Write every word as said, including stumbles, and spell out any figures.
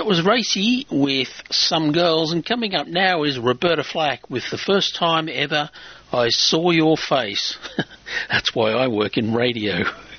that was Racy with Some Girls, and coming up now is Roberta Flack with The First Time Ever I Saw Your Face. That's why I work in radio.